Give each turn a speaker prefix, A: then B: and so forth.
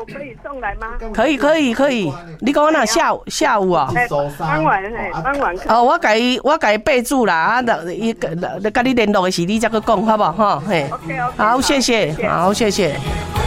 A: 午可以送来吗？
B: 可以。你讲那下午啊？
A: 傍晚
B: 哦，我甲伊备注啦，啊，伊甲你联络的时，你再去讲好不好？哈，嘿。
A: OK，
B: 好，谢谢，好，谢谢。